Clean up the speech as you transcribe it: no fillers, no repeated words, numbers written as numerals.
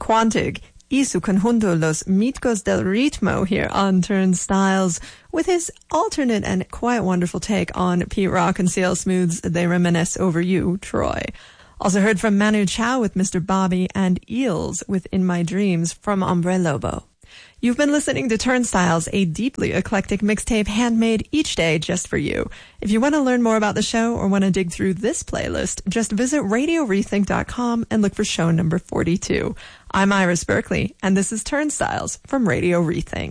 Quantic y su conjunto Los Míticos del Ritmo here on Turnstiles with his alternate and quite wonderful take on Pete Rock and CL Smooth's They Reminisce Over You, Troy. Also heard from Manu Chao with Mr. Bobby and Eels with In My Dreams from Hombre Lobo. You've been listening to Turnstiles, a deeply eclectic mixtape handmade each day just for you. If you want to learn more about the show or want to dig through this playlist, just visit RadioRethink.com and look for show number 42. I'm Iris Berkeley, and this is Turnstiles from Radio Rethink.